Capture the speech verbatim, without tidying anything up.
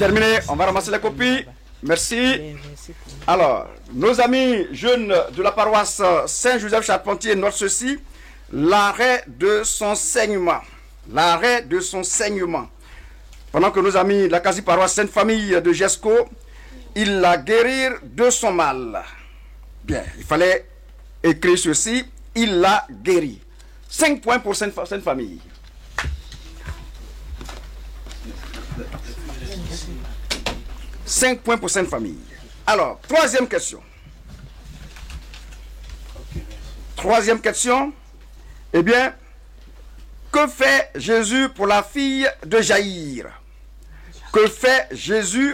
terminé. On va ramasser les copies. Merci. Alors, nos amis jeunes de la paroisse Saint-Joseph-Charpentier notent ceci. L'arrêt de son saignement. L'arrêt de son saignement. Pendant que nos amis de la quasi-paroisse Sainte-Famille de Gesco, ils la guérirent de son mal. Bien, il fallait écrire ceci. Il l'a guéri. Cinq points pour Sainte-Famille. Cinq points pour Sainte-Famille. Alors, troisième question. Troisième question. Eh bien, que fait Jésus pour la fille de Jaïr? Que fait Jésus